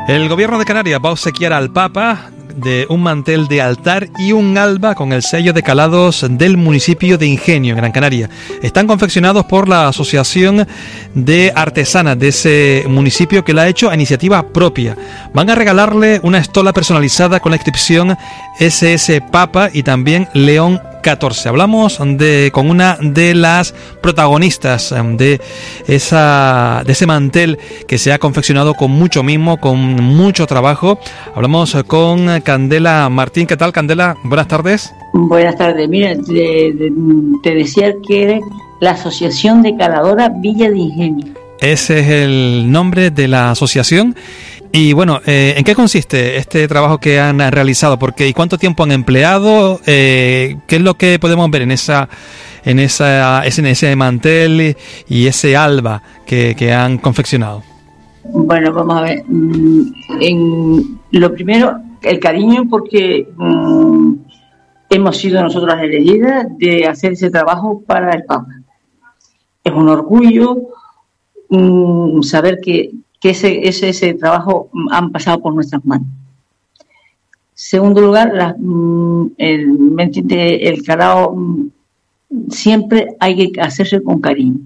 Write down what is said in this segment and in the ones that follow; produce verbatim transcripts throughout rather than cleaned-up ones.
El gobierno de Canarias va a obsequiar al Papa de un mantel de altar y un alba con el sello de calados del municipio de Ingenio, en Gran Canaria. Están confeccionados por la Asociación de Artesanas de ese municipio, que la ha hecho a iniciativa propia. Van a regalarle una estola personalizada con la inscripción ese ese Papa y también León catorce. Hablamos de con una de las protagonistas de esa de ese mantel que se ha confeccionado con mucho mimo, con mucho trabajo. Hablamos con Candela Martín. ¿Qué tal, Candela? Buenas tardes. Buenas tardes. Mira, te, te decía que era la Asociación de Caladora Villa de Ingenio. Ese es el nombre de la asociación. Y bueno, eh, ¿en qué consiste este trabajo que han realizado? Porque ¿y cuánto tiempo han empleado? Eh, ¿Qué es lo que podemos ver en esa, en esa, en ese mantel y ese alba que, que han confeccionado? Bueno, vamos a ver. En lo primero, el cariño, porque um, hemos sido nosotros las elegidas de hacer ese trabajo para el Papa. Es un orgullo um, saber que que ese, ese, ese trabajo han pasado por nuestras manos. Segundo lugar, la, el, ¿me entiende? El calado siempre hay que hacerse con cariño.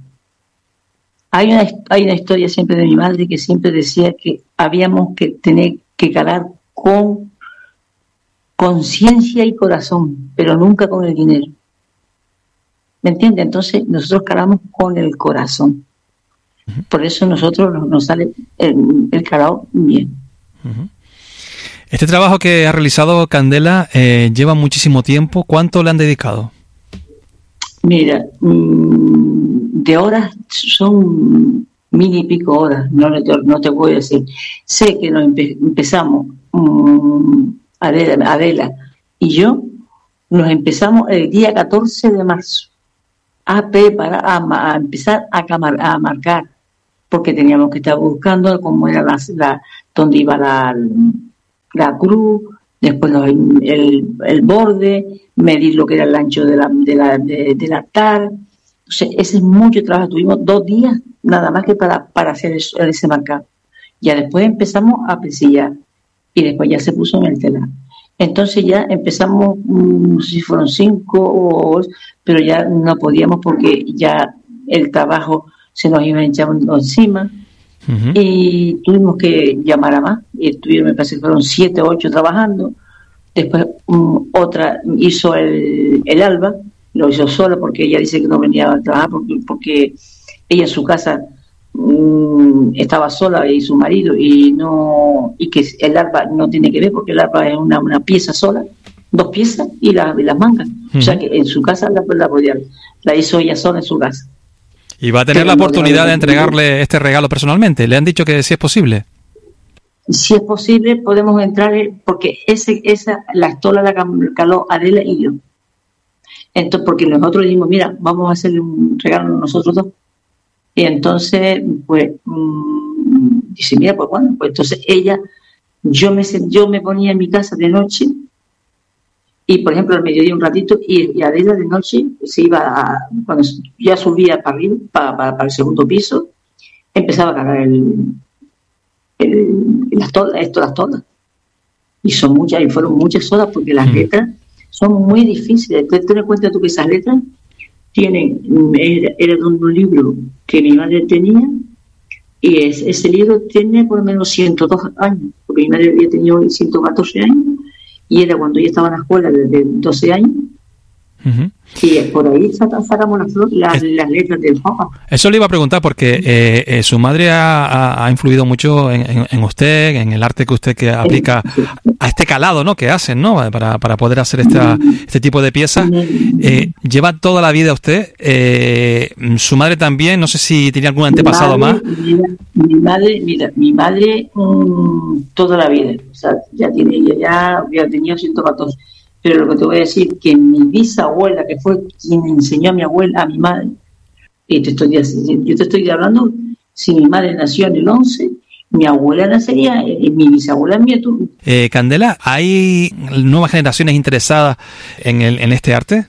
Hay una, hay una historia siempre de mi madre que siempre decía que habíamos que tener que calar con conciencia y corazón, pero nunca con el dinero. ¿Me entiende? Entonces nosotros calamos con el corazón. Por eso nosotros nos, nos sale el, el calado bien. Este trabajo que ha realizado Candela eh, lleva muchísimo tiempo. ¿Cuánto le han dedicado? Mira, mmm, de horas son mil y pico horas, no, no te voy a decir. Sé que nos empe- empezamos, mmm, Adela, Adela y yo, nos empezamos el día catorce de marzo a preparar, a, a empezar a, camar, a marcar, porque teníamos que estar buscando cómo era la, la donde iba la, la cruz, después los, el, el borde, medir lo que era el ancho de la, de la, de, del altar. Entonces, ese es mucho trabajo. Tuvimos dos días nada más que para, para hacer eso, ese marcado. Ya después empezamos a presillar y después ya se puso en el telar. Entonces ya empezamos, no sé si fueron cinco horas, pero ya no podíamos porque ya el trabajo se nos iba echando encima. Uh-huh. Y tuvimos que llamar a más, y estuvieron, me parece que fueron siete o ocho trabajando. Después um, otra hizo el, el alba, lo hizo sola porque ella dice que no venía a trabajar porque, porque ella en su casa um, estaba sola y su marido, y no y que el alba no tiene que ver porque el alba es una, una pieza sola, dos piezas y, la, y las mangas. Uh-huh. O sea que en su casa la, la, podía, la hizo ella sola en su casa. ¿Y va a tener la oportunidad de entregarle este regalo personalmente? ¿Le han dicho que sí es posible? Si es posible, podemos entrar, porque ese esa la estola la caló Adela y yo. Entonces, porque nosotros dijimos, mira, vamos a hacerle un regalo a nosotros dos. Y entonces, pues, mmm, dice, mira, pues, ¿cuándo? Pues entonces ella, yo me, yo me ponía en mi casa de noche, y por ejemplo al mediodía un ratito, y, y Adela de noche se iba a, cuando ya subía para arriba, para, para, para el segundo piso, empezaba a cargar el, el, las tolas, esto las tolas. Y son muchas, y fueron muchas horas porque las mm. letras son muy difíciles. Te das cuenta tú que esas letras tienen, era, era de un libro que mi madre tenía, y es, ese libro tiene por lo menos ciento dos años, porque mi madre había tenido ciento catorce años, y era cuando ella estaba en la escuela desde doce años. Uh-huh. Y por ahí sacamos las, las, las letras del Papa. Eso le iba a preguntar porque eh, eh, su madre ha, ha influido mucho en, en, en usted, en el arte que usted que aplica a este calado, ¿no? Que hacen, ¿no? Para, para poder hacer esta, este tipo de piezas. Eh, lleva toda la vida usted. Eh, su madre también, no sé si tenía algún antepasado madre, más. Mira, mi madre, mira, mi madre mmm, toda la vida, o sea, ya tiene, ella ya, ya tenía ciento catorce. Pero lo que te voy a decir, que mi bisabuela, que fue quien enseñó a mi abuela, a mi madre, y te estoy, yo te estoy hablando, si mi madre nació en el once, mi abuela nacería, eh, mi bisabuela en mi turno. Eh, Candela, ¿hay nuevas generaciones interesadas en, el, en este arte?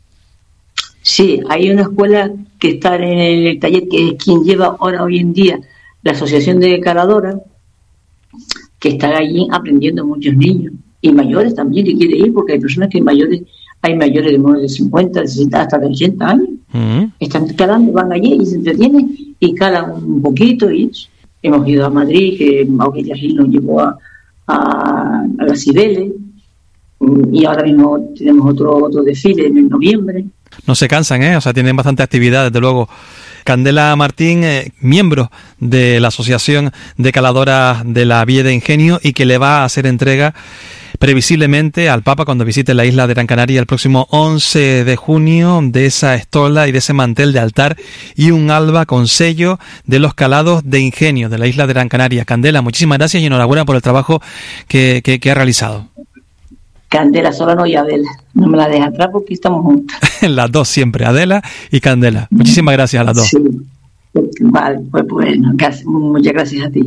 Sí, hay una escuela que está en el taller, que es quien lleva ahora hoy en día la Asociación de Caladoras, que están allí aprendiendo muchos niños y mayores también que quieren ir, porque hay personas que mayores, hay mayores de más de cincuenta, de sesenta, hasta de ochenta años, uh-huh. están calando, van allí y se entretienen y calan un poquito. Y hemos ido a Madrid, que Augusto Gil nos llevó a, a, a las Cibeles, y ahora mismo tenemos otro otro desfile en noviembre. No se cansan, ¿eh? O sea, tienen bastante actividad, desde luego. Candela Martín, eh, miembro de la Asociación de Caladoras de la Villa de Ingenio, y que le va a hacer entrega previsiblemente al Papa cuando visite la isla de Gran Canaria el próximo once de junio de esa estola y de ese mantel de altar y un alba con sello de los Calados de Ingenio de la isla de Gran Canaria. Candela, muchísimas gracias y enhorabuena por el trabajo que, que, que ha realizado. Candela Solano y Adela, no me la dejes atrás porque estamos juntas. Las dos siempre, Adela y Candela. Muchísimas gracias a las dos. Sí. Vale, pues bueno, gracias, muchas gracias a ti.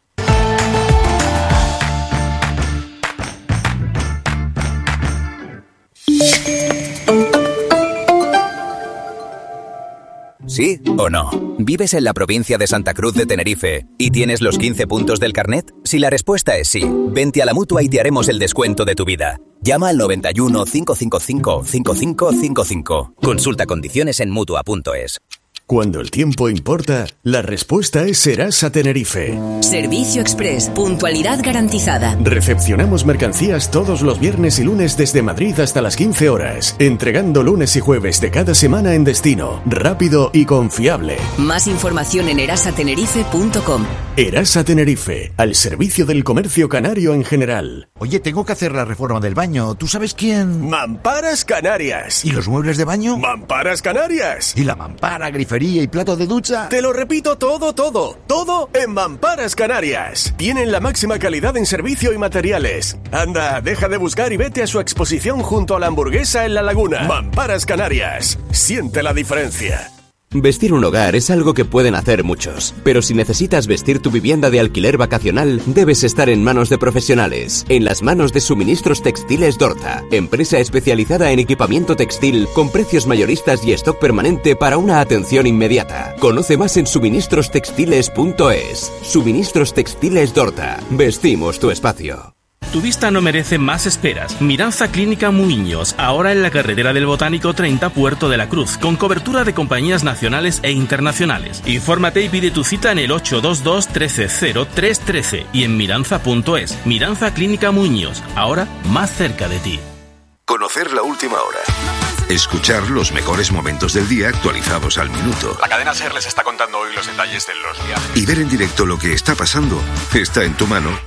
¿Sí o no? ¿Vives en la provincia de Santa Cruz de Tenerife y tienes los quince puntos del carnet? Si la respuesta es sí, vente a la Mutua y te haremos el descuento de tu vida. Llama al noventa y uno, cinco cinco cinco, cinco cinco cinco cinco. Consulta condiciones en mutua punto es. Cuando el tiempo importa, la respuesta es Erasa Tenerife. Servicio Express, puntualidad garantizada. Recepcionamos mercancías todos los viernes y lunes desde Madrid hasta las quince horas, entregando lunes y jueves de cada semana en destino, rápido y confiable. Más información en erasa tenerife punto com. Erasa Tenerife, al servicio del comercio canario en general. Oye, tengo que hacer la reforma del baño. ¿Tú sabes quién? Mamparas Canarias. ¿Y los muebles de baño? Mamparas Canarias. ¿Y la mampara, grifería y plato de ducha? Te lo repito todo, todo, todo en Mamparas Canarias. Tienen la máxima calidad en servicio y materiales. Anda, deja de buscar y vete a su exposición junto a la Hamburguesa en La Laguna. Mamparas Canarias. Siente la diferencia. Vestir un hogar es algo que pueden hacer muchos, pero si necesitas vestir tu vivienda de alquiler vacacional, debes estar en manos de profesionales, en las manos de Suministros Textiles Dorta, empresa especializada en equipamiento textil con precios mayoristas y stock permanente para una atención inmediata. Conoce más en suministros textiles punto es. Suministros Textiles Dorta, vestimos tu espacio. Tu vista no merece más esperas. Miranza Clínica Muiños, ahora en la carretera del Botánico treinta, Puerto de la Cruz, con cobertura de compañías nacionales e internacionales. Infórmate y pide tu cita en el ocho dos dos, uno tres cero, tres uno tres y en miranza punto es. Miranza Clínica Muiños, ahora más cerca de ti. Conocer la última hora. Escuchar los mejores momentos del día actualizados al minuto. La cadena SER les está contando hoy los detalles de los viajes. Y ver en directo lo que está pasando está en tu mano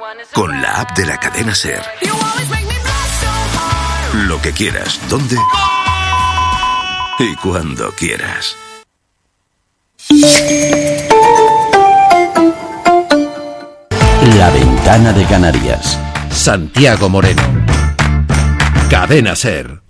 con la app de la cadena SER. Lo que quieras, donde y cuando quieras. La ventana de Canarias. Santiago Moreno. Cadena SER.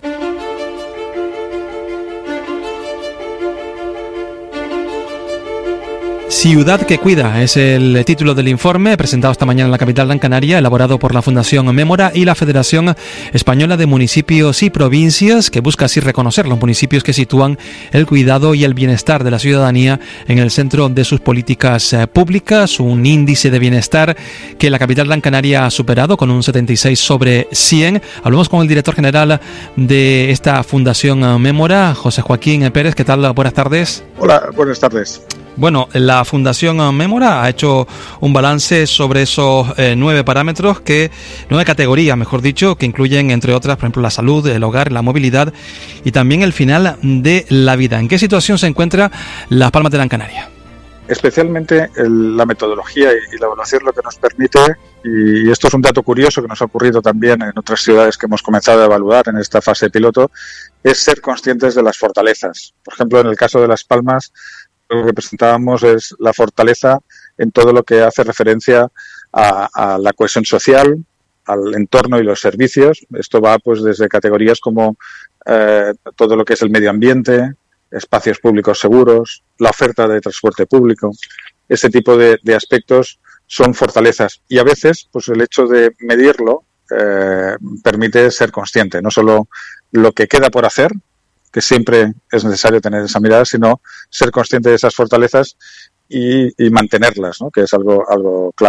Ciudad que cuida es el título del informe presentado esta mañana en la capital Gran Canaria, elaborado por la Fundación Mémora y la Federación Española de Municipios y Provincias, que busca así reconocer los municipios que sitúan el cuidado y el bienestar de la ciudadanía en el centro de sus políticas públicas. Un índice de bienestar que la capital Gran Canaria ha superado con un setenta y seis sobre cien. Hablamos con el director general de esta Fundación Mémora, José Joaquín Pérez. ¿Qué tal? Buenas tardes. Hola, buenas tardes. Bueno, la Fundación Mémora ha hecho un balance sobre esos eh, nueve parámetros, que nueve categorías, mejor dicho, que incluyen, entre otras, por ejemplo, la salud, el hogar, la movilidad y también el final de la vida. ¿En qué situación se encuentra Las Palmas de Gran Canaria? Especialmente el, la metodología y, y la evaluación lo que nos permite, y esto es un dato curioso que nos ha ocurrido también en otras ciudades que hemos comenzado a evaluar en esta fase piloto, es ser conscientes de las fortalezas. Por ejemplo, en el caso de Las Palmas, lo que presentábamos es la fortaleza en todo lo que hace referencia a, a la cohesión social, al entorno y los servicios. Esto va pues desde categorías como eh, todo lo que es el medio ambiente, espacios públicos seguros, la oferta de transporte público. Ese tipo de, de aspectos son fortalezas, y a veces pues el hecho de medirlo eh, permite ser consciente, no solo lo que queda por hacer, que siempre es necesario tener esa mirada, sino ser consciente de esas fortalezas y, y mantenerlas, ¿no? Que es algo, algo clave.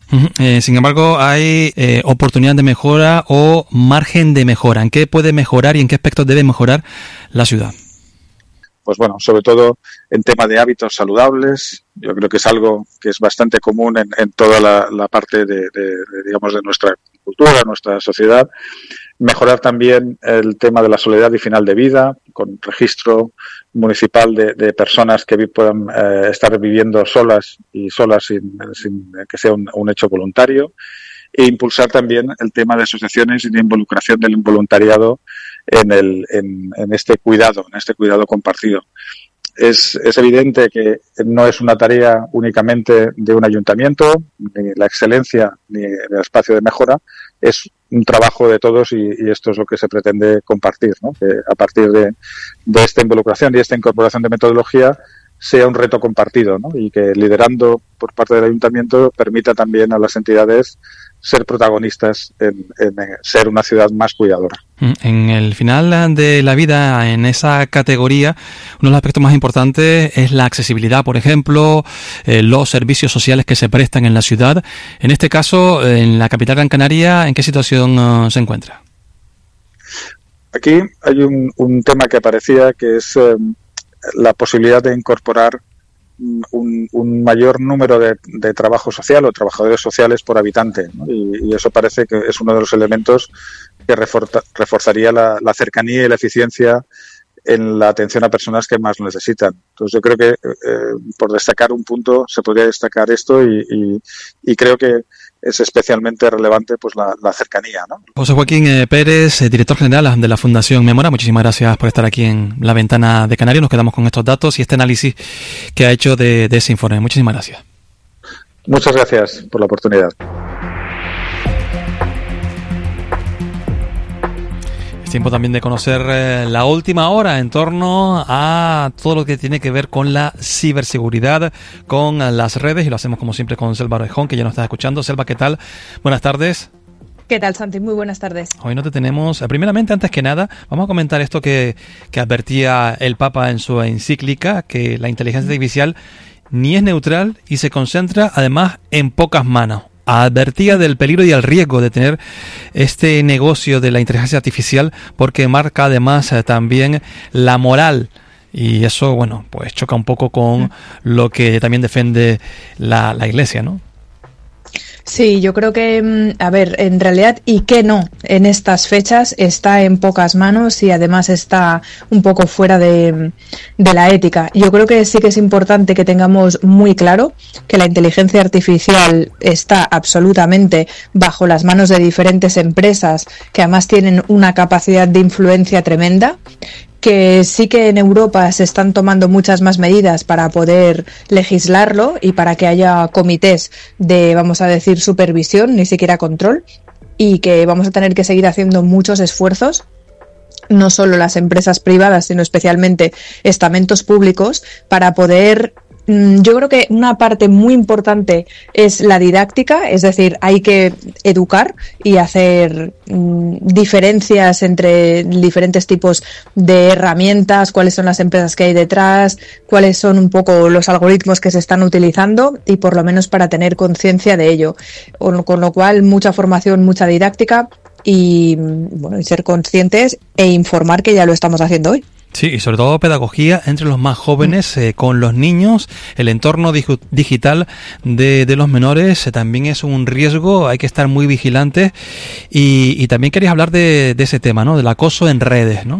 Uh-huh. Eh, sin embargo, hay eh, oportunidad de mejora o margen de mejora. ¿En qué puede mejorar y en qué aspectos debe mejorar la ciudad? Pues bueno, sobre todo en tema de hábitos saludables, yo creo que es algo que es bastante común en, en toda la, la parte de, de, de, digamos, de nuestra cultura, nuestra sociedad. Mejorar también el tema de la soledad y final de vida, con registro municipal de, de personas que vi, puedan eh, estar viviendo solas y solas sin, sin que sea un, un hecho voluntario. E impulsar también el tema de asociaciones y de involucración del voluntariado en, el, en, en este cuidado, en este cuidado compartido. Es, es evidente que no es una tarea únicamente de un ayuntamiento, ni la excelencia ni el espacio de mejora, es un trabajo de todos y, y esto es lo que se pretende compartir, ¿no? Que a partir de, de esta involucración y esta incorporación de metodología sea un reto compartido, ¿no? Y que liderando por parte del ayuntamiento permita también a las entidades ser protagonistas en, en ser una ciudad más cuidadora. En el final de la vida, en esa categoría, uno de los aspectos más importantes es la accesibilidad, por ejemplo, eh, los servicios sociales que se prestan en la ciudad. En este caso, en la capital Gran Canaria, ¿en qué situación uh, se encuentra? Aquí hay un, un tema que aparecía que es eh, la posibilidad de incorporar Un, un mayor número de, de trabajo social o trabajadores sociales por habitante, ¿no? y, y eso parece que es uno de los elementos que reforza, reforzaría la, la cercanía y la eficiencia en la atención a personas que más lo necesitan. Entonces yo creo que eh, por destacar un punto se podría destacar esto y, y, y creo que es especialmente relevante pues la, la cercanía, ¿no? José Joaquín eh, Pérez, eh, director general de la Fundación Memora, muchísimas gracias por estar aquí en La Ventana de Canarias. Nos quedamos con estos datos y este análisis que ha hecho de, de ese informe. Muchísimas gracias. Muchas gracias por la oportunidad. Es tiempo también de conocer eh, la última hora en torno a todo lo que tiene que ver con la ciberseguridad, con las redes, y lo hacemos como siempre con Selva Orejón, que ya nos está escuchando. Selva, ¿qué tal? Buenas tardes. ¿Qué tal, Santi? Muy buenas tardes. Hoy no te tenemos... Primeramente, antes que nada, vamos a comentar esto que, que advertía el Papa en su encíclica, que la inteligencia artificial ni es neutral y se concentra, además, en pocas manos. Advertía del peligro y el riesgo de tener este negocio de la inteligencia artificial porque marca además eh, también la moral, y eso, bueno, pues choca un poco con lo que también defiende la, la Iglesia, ¿no? Sí, yo creo que, a ver, en realidad, y que no, en estas fechas está en pocas manos y además está un poco fuera de, de la ética. Yo creo que sí que es importante que tengamos muy claro que la inteligencia artificial está absolutamente bajo las manos de diferentes empresas que además tienen una capacidad de influencia tremenda, que sí que en Europa se están tomando muchas más medidas para poder legislarlo y para que haya comités de, vamos a decir, supervisión, ni siquiera control, y que vamos a tener que seguir haciendo muchos esfuerzos, no solo las empresas privadas, sino especialmente estamentos públicos, para poder... Yo creo que una parte muy importante es la didáctica, es decir, hay que educar y hacer mm, diferencias entre diferentes tipos de herramientas, cuáles son las empresas que hay detrás, cuáles son un poco los algoritmos que se están utilizando, y por lo menos para tener conciencia de ello. Con, con lo cual, mucha formación, mucha didáctica y, bueno, y ser conscientes e informar, que ya lo estamos haciendo hoy. Sí, y sobre todo pedagogía entre los más jóvenes, eh, con los niños. El entorno dig- digital de, de los menores eh, también es un riesgo, hay que estar muy vigilantes. Y, y también querías hablar de, de ese tema, ¿no? Del acoso en redes, ¿no?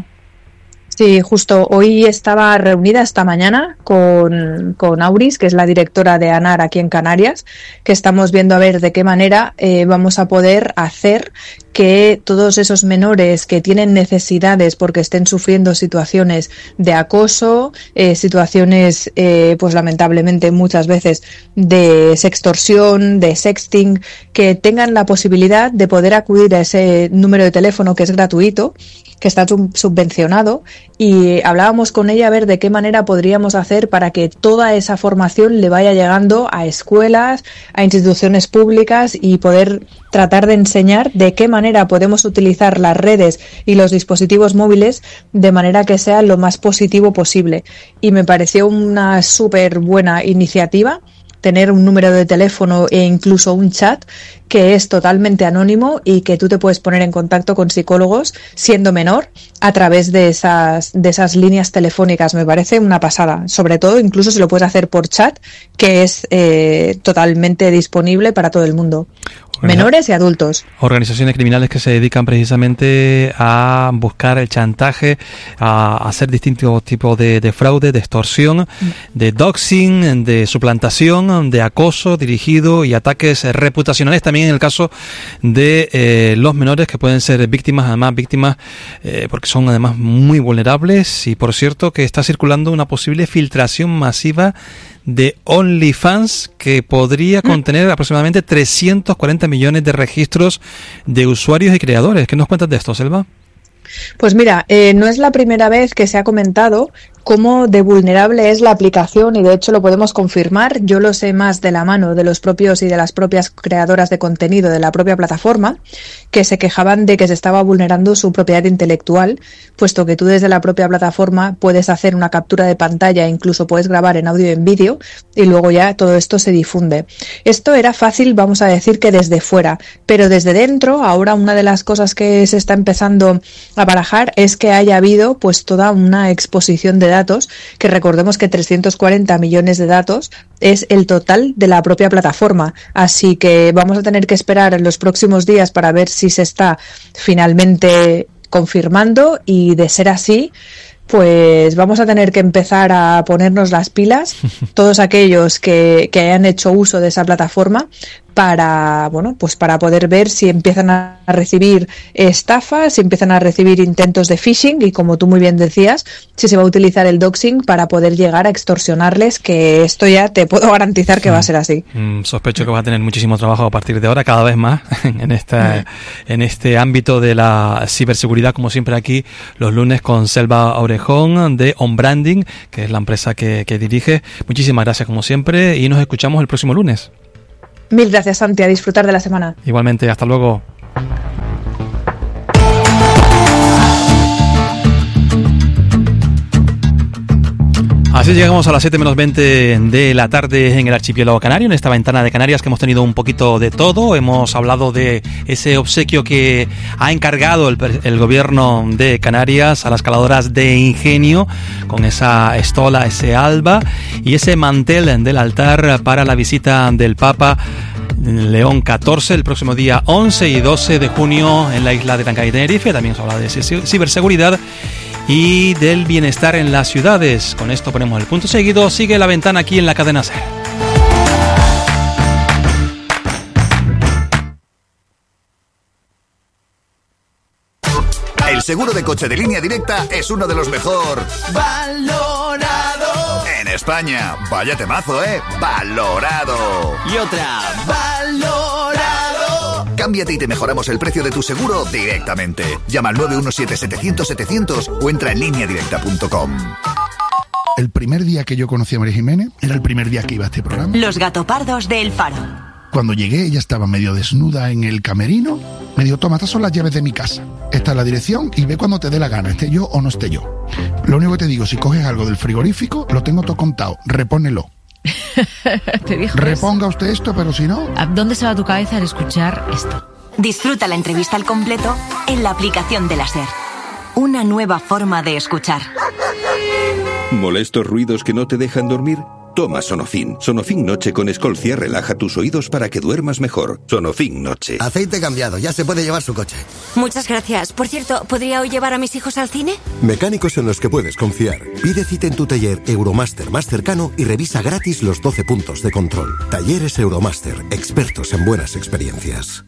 Sí, justo hoy estaba reunida esta mañana con, con Auris, que es la directora de ANAR aquí en Canarias, que estamos viendo a ver de qué manera eh, vamos a poder hacer que todos esos menores que tienen necesidades porque estén sufriendo situaciones de acoso, eh, situaciones, eh, pues lamentablemente muchas veces de sextorsión, de sexting, que tengan la posibilidad de poder acudir a ese número de teléfono que es gratuito, que está subvencionado, y hablábamos con ella a ver de qué manera podríamos hacer para que toda esa formación le vaya llegando a escuelas, a instituciones públicas, y poder tratar de enseñar de qué manera podemos utilizar las redes y los dispositivos móviles de manera que sea lo más positivo posible. Y me pareció una súper buena iniciativa, tener un número de teléfono e incluso un chat que es totalmente anónimo y que tú te puedes poner en contacto con psicólogos siendo menor a través de esas, de esas líneas telefónicas. Me parece una pasada. Sobre todo, incluso se lo puedes hacer por chat, que es eh, totalmente disponible para todo el mundo. Menores y adultos. Organizaciones criminales que se dedican precisamente a buscar el chantaje, a hacer distintos tipos de, de fraude, de extorsión, mm. de doxing, de suplantación, de acoso dirigido y ataques reputacionales. También en el caso de eh, los menores, que pueden ser víctimas, además víctimas eh, porque son además muy vulnerables. Y por cierto que está circulando una posible filtración masiva de OnlyFans, que podría contener aproximadamente trescientos cuarenta millones de registros de usuarios y creadores. ¿Qué nos cuentas de esto, Selva? Pues mira, eh, no es la primera vez que se ha comentado cómo de vulnerable es la aplicación, y de hecho lo podemos confirmar. Yo lo sé más de la mano de los propios y de las propias creadoras de contenido de la propia plataforma, que se quejaban de que se estaba vulnerando su propiedad intelectual, puesto que tú desde la propia plataforma puedes hacer una captura de pantalla e incluso puedes grabar en audio y en vídeo, y luego ya todo esto se difunde. Esto era fácil, vamos a decir, que desde fuera, pero desde dentro, ahora una de las cosas que se está empezando a barajar es que haya habido pues toda una exposición de datos, que recordemos que trescientos cuarenta millones de datos es el total de la propia plataforma, así que vamos a tener que esperar en los próximos días para ver si se está finalmente confirmando, y de ser así, pues vamos a tener que empezar a ponernos las pilas, todos aquellos que, que hayan hecho uso de esa plataforma, para, bueno, pues para poder ver si empiezan a recibir estafas, si empiezan a recibir intentos de phishing, y como tú muy bien decías, si se va a utilizar el doxing para poder llegar a extorsionarles, que esto ya te puedo garantizar que va a ser así. Mm, sospecho que vas a tener muchísimo trabajo a partir de ahora, cada vez más, en esta, en este ámbito de la ciberseguridad, como siempre aquí, los lunes con Selva Orejón de On Branding, que es la empresa que, que dirige. Muchísimas gracias como siempre, y nos escuchamos el próximo lunes. Mil gracias, Santi, a disfrutar de la semana. Igualmente, hasta luego. Así llegamos a las siete menos veinte de la tarde en el archipiélago canario, en esta ventana de Canarias, que hemos tenido un poquito de todo. Hemos hablado de ese obsequio que ha encargado el, el gobierno de Canarias a las caladoras de Ingenio, con esa estola, ese alba y ese mantel del altar para la visita del Papa León catorce el próximo día once y doce de junio en la isla de Gran Canaria y Tenerife. También se habla de ciberseguridad y del bienestar en las ciudades. Con esto ponemos el punto seguido. Sigue la ventana aquí en la cadena SER. El seguro de coche de Línea Directa es uno de los mejor valorado en España. Vaya temazo, ¿eh? Valorado. Y otra, valorado. Cámbiate y te mejoramos el precio de tu seguro directamente. Llama al nueve uno siete, setecientos, setecientos o entra en línea directa punto com. El primer día que yo conocí a María Jiménez era el primer día que iba a este programa. Los gatopardos de El Faro. Cuando llegué, ella estaba medio desnuda en el camerino. Me dijo, toma, estas son las llaves de mi casa. Esta es la dirección y ve cuando te dé la gana, esté yo o no esté yo. Lo único que te digo, si coges algo del frigorífico, lo tengo todo contado, repónelo. ¿Te dijo Reponga eso? Usted esto, pero si no... ¿A dónde se va tu cabeza al escuchar esto? Disfruta la entrevista al completo en la aplicación de la SER. Una nueva forma de escuchar. ¿Molestos ruidos que no te dejan dormir? Toma Sonofin. Sonofin Noche con Escolcia relaja tus oídos para que duermas mejor. Sonofin Noche. Aceite cambiado, ya se puede llevar su coche. Muchas gracias. Por cierto, ¿podría hoy llevar a mis hijos al cine? Mecánicos en los que puedes confiar. Pide cita en tu taller Euromaster más cercano y revisa gratis los doce puntos de control. Talleres Euromaster, expertos en buenas experiencias.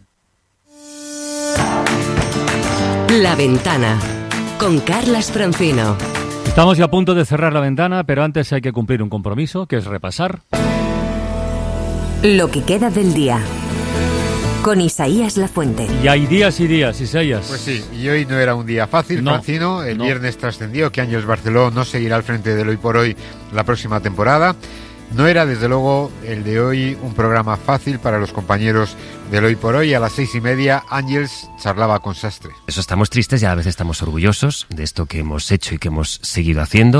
La Ventana, con Carlas Francino. Estamos ya a punto de cerrar la ventana, pero antes hay que cumplir un compromiso, que es repasar lo que queda del día, con Isaías Lafuente. Y hay días y días, Isaías. Pues sí, y hoy no era un día fácil, no, Francino. El no. viernes trascendió que Ángeles Barceló no seguirá al frente del Hoy por Hoy la próxima temporada. No era, desde luego, el de hoy un programa fácil para los compañeros del Hoy por Hoy. A las seis y media, Ángeles charlaba con Sastre. Eso, estamos tristes y a la vez estamos orgullosos de esto que hemos hecho y que hemos seguido haciendo,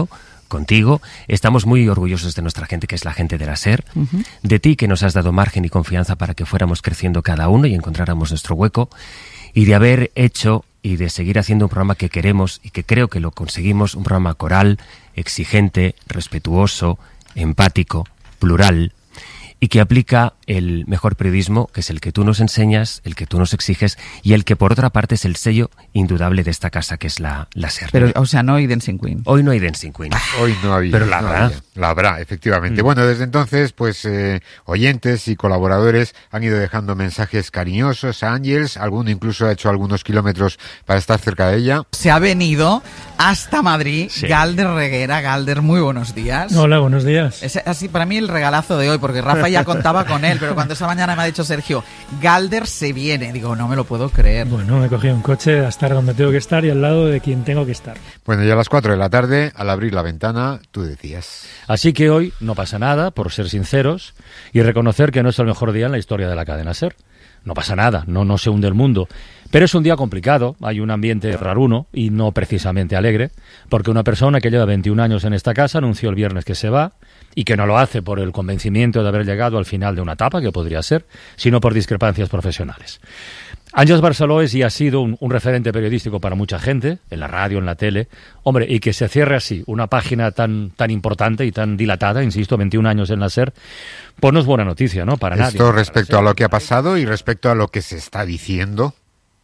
contigo. Estamos muy orgullosos de nuestra gente, que es la gente de la SER, Uh-huh. de ti, que nos has dado margen y confianza para que fuéramos creciendo cada uno y encontráramos nuestro hueco, y de haber hecho y de seguir haciendo un programa que queremos y que creo que lo conseguimos, un programa coral, exigente, respetuoso, empático, plural, y que aplica el mejor periodismo, que es el que tú nos enseñas, el que tú nos exiges, y el que por otra parte es el sello indudable de esta casa, que es la, la SER. Pero, o sea, no hay Dancing Queen. Hoy no hay Dancing Queen. Hoy no había. Pero la no habrá. había. La habrá, efectivamente. Mm. Bueno, desde entonces, pues eh, oyentes y colaboradores han ido dejando mensajes cariñosos a Ángels. Alguno incluso ha hecho algunos kilómetros para estar cerca de ella. Se ha venido hasta Madrid, Sí. Galder Reguera. Galder, muy buenos días. Hola, buenos días. Es así para mí el regalazo de hoy, porque Rafa ya contaba con él, pero cuando esa mañana me ha dicho Sergio, Galder se viene, digo, no me lo puedo creer. Bueno, me he cogido un coche a estar donde tengo que estar y al lado de quien tengo que estar. Bueno, ya a las cuatro de la tarde, al abrir la ventana, tú decías... Así que hoy no pasa nada, por ser sinceros, y reconocer que no es el mejor día en la historia de la cadena SER. No pasa nada, no, no se hunde el mundo. Pero es un día complicado, hay un ambiente raruno y no precisamente alegre, porque una persona que lleva veintiún años en esta casa anunció el viernes que se va, y que no lo hace por el convencimiento de haber llegado al final de una etapa, que podría ser, sino por discrepancias profesionales. Àngels Barceló es y ha sido un, un referente periodístico para mucha gente, en la radio, en la tele. Hombre, y que se cierre así una página tan, tan importante y tan dilatada, insisto, veintiún años en la SER, pues no es buena noticia, ¿no? Para nadie. Esto respecto a lo que ha pasado y respecto a lo que se está diciendo.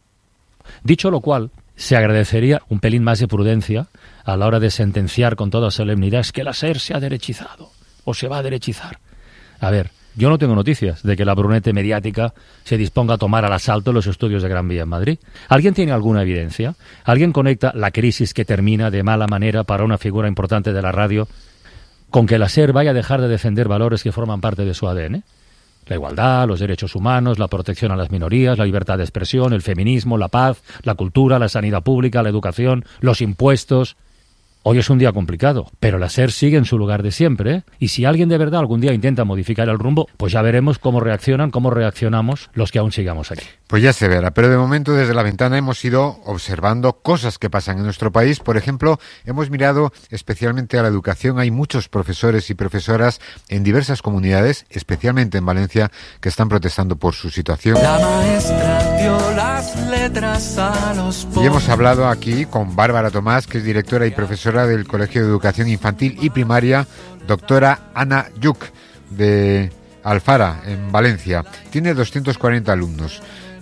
Dicho lo cual, se agradecería un pelín más de prudencia a la hora de sentenciar con toda solemnidad es que la SER se ha derechizado o se va a derechizar. A ver, yo no tengo noticias de que la brunete mediática se disponga a tomar al asalto los estudios de Gran Vía en Madrid. ¿Alguien tiene alguna evidencia? ¿Alguien conecta la crisis que termina de mala manera para una figura importante de la radio con que la SER vaya a dejar de defender valores que forman parte de su A D N? La igualdad, los derechos humanos, la protección a las minorías, la libertad de expresión, el feminismo, la paz, la cultura, la sanidad pública, la educación, los impuestos. Hoy es un día complicado, pero la SER sigue en su lugar de siempre, ¿eh? Y si alguien de verdad algún día intenta modificar el rumbo, pues ya veremos cómo reaccionan, cómo reaccionamos los que aún sigamos aquí. Pues ya se verá, pero de momento desde la ventana hemos ido observando cosas que pasan en nuestro país. Por ejemplo, hemos mirado especialmente a la educación. Hay muchos profesores y profesoras en diversas comunidades, especialmente en Valencia, que están protestando por su situación. La maestra dio las letras a los Y hemos hablado aquí con Bárbara Tomás, que es directora y profesora del Colegio de Educación Infantil y Primaria, doctora Ana Yuc, de Alfara, en Valencia. Tiene doscientos cuarenta alumnos.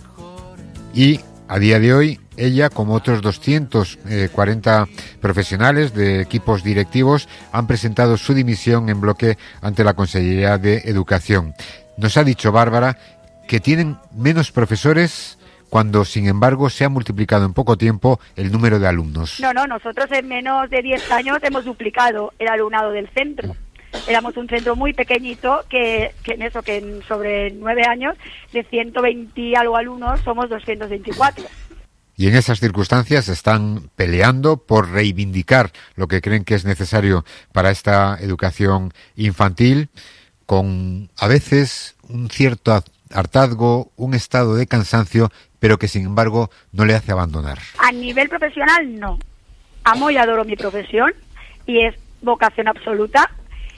Y a día de hoy, ella, como otros doscientos cuarenta profesionales de equipos directivos, han presentado su dimisión en bloque ante la Consejería de Educación. Nos ha dicho Bárbara que tienen menos profesores cuando, sin embargo, se ha multiplicado en poco tiempo el número de alumnos. No, no, nosotros en menos de diez años hemos duplicado el alumnado del centro. Éramos un centro muy pequeñito que, que en eso, que en sobre nueve años, de ciento veinte y algo alumnos, somos doscientos veinticuatro. Y en esas circunstancias están peleando por reivindicar lo que creen que es necesario para esta educación infantil, con a veces un cierto hartazgo, un estado de cansancio, pero que sin embargo no le hace abandonar. A nivel profesional, no. Amo y adoro mi profesión y es vocación absoluta.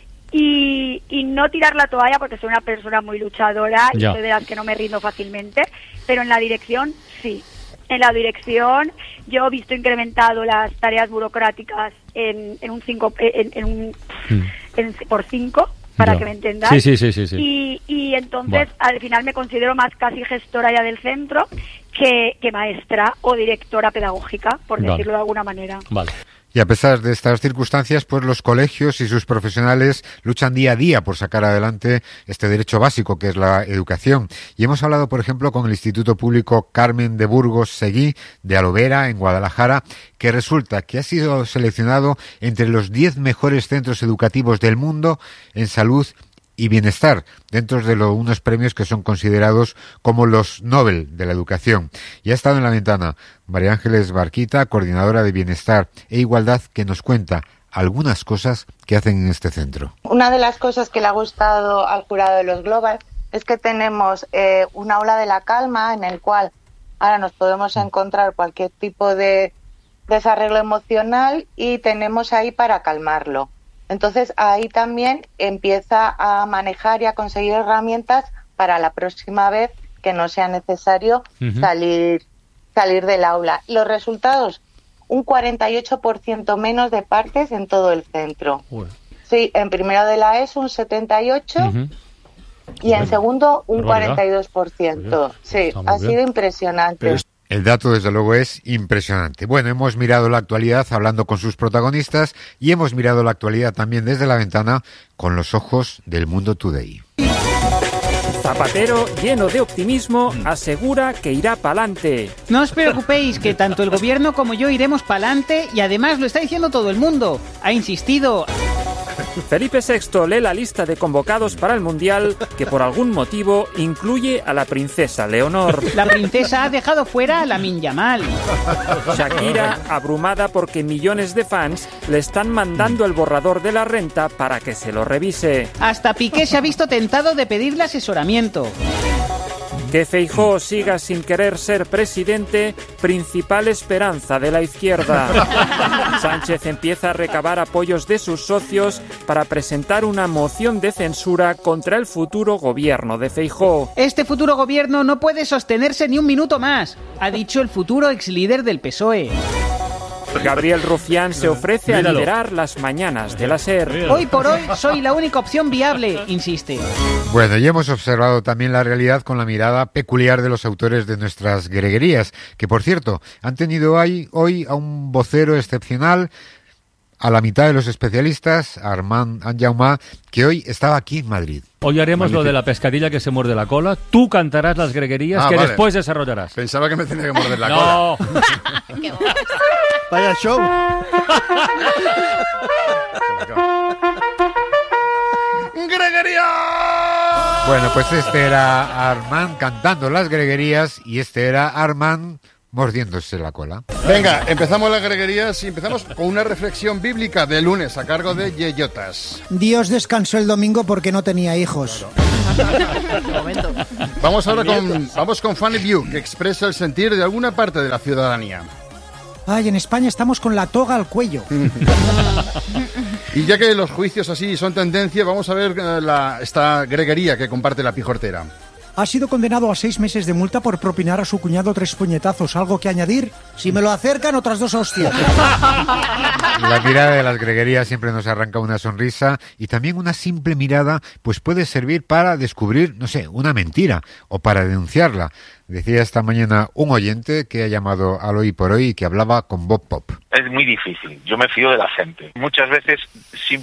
Y, y no tirar la toalla porque soy una persona muy luchadora y Ya. soy de las que no me rindo fácilmente, pero en la dirección sí. En la dirección yo he visto incrementado las tareas burocráticas en, en un cinco en, en un en, por cinco para Ya. que me entendáis. Sí, sí, sí, sí, sí. Y, y entonces Bueno. al final me considero más casi gestora ya del centro que, que maestra o directora pedagógica, por Vale. decirlo de alguna manera. Vale. Y a pesar de estas circunstancias, pues los colegios y sus profesionales luchan día a día por sacar adelante este derecho básico que es la educación. Y hemos hablado, por ejemplo, con el Instituto Público Carmen de Burgos Seguí de Alovera, en Guadalajara, que resulta que ha sido seleccionado entre los diez mejores centros educativos del mundo en salud y bienestar, dentro de lo, unos premios que son considerados como los Nobel de la educación. Y ha estado en la ventana María Ángeles Barquita, coordinadora de Bienestar e Igualdad, que nos cuenta algunas cosas que hacen en este centro. Una de las cosas que le ha gustado al jurado de los Global es que tenemos eh, una ola de la calma en el cual ahora nos podemos encontrar cualquier tipo de desarreglo emocional y tenemos ahí para calmarlo. Entonces ahí también empieza a manejar y a conseguir herramientas para la próxima vez que no sea necesario uh-huh. salir, salir del aula. Los resultados, un cuarenta y ocho por ciento menos de partes en todo el centro. Uy. Sí, en primero de la ESO un setenta y ocho por ciento uh-huh. y bueno, en segundo un cuarenta y dos por ciento. Sí, ha sido impresionante. El dato, desde luego, es impresionante. Bueno, hemos mirado la actualidad hablando con sus protagonistas y hemos mirado la actualidad también desde la ventana con los ojos del Mundo Today. Zapatero, lleno de optimismo, asegura que irá pa'lante. No os preocupéis, que tanto el gobierno como yo iremos pa'lante y además lo está diciendo todo el mundo. Ha insistido. Felipe sexto lee la lista de convocados para el Mundial, que por algún motivo incluye a la princesa Leonor. La princesa ha dejado fuera a Lamine Yamal. Shakira, abrumada porque millones de fans le están mandando el borrador de la renta para que se lo revise. Hasta Piqué se ha visto tentado de pedirle asesoramiento. Que Feijóo siga sin querer ser presidente, principal esperanza de la izquierda. Sánchez empieza a recabar apoyos de sus socios para presentar una moción de censura contra el futuro gobierno de Feijóo. Este futuro gobierno no puede sostenerse ni un minuto más, ha dicho el futuro exlíder del P S O E. Gabriel Rufián se ofrece Míralo. a liderar las mañanas de la SER. Hoy por hoy soy la única opción viable, insiste. Bueno, y hemos observado también la realidad con la mirada peculiar de los autores de nuestras greguerías, que por cierto, han tenido ahí, hoy a un vocero excepcional, a la mitad de los especialistas, a Armand Anjaumá, que hoy estaba aquí en Madrid. Hoy haremos Magnífico. Lo de la pescadilla que se muerde la cola. Tú cantarás las greguerías ah, que vale. después desarrollarás. Pensaba que me tenía que morder la no. cola. Qué bueno. Vaya show. ¡Greguería! Bueno, pues este era Armand cantando las greguerías y este era Armand mordiéndose la cola. Venga, empezamos las greguerías y empezamos con una reflexión bíblica de lunes a cargo de Yeyotas. Dios descansó el domingo porque no tenía hijos. Claro. Vamos ahora con, vamos con Funny View, que expresa el sentir de alguna parte de la ciudadanía. Ay, en España estamos con la toga al cuello. Y ya que los juicios así son tendencia, vamos a ver la, esta greguería que comparte la Pijortera. Ha sido condenado a seis meses de multa por propinar a su cuñado tres puñetazos. ¿Algo que añadir? Si me lo acercan, otras dos hostias. La mirada de las greguerías siempre nos arranca una sonrisa y también una simple mirada pues puede servir para descubrir, no sé, una mentira o para denunciarla. Decía esta mañana un oyente que ha llamado al Hoy por Hoy y que hablaba con Bob Pop. Es muy difícil. Yo me fío de la gente. Muchas veces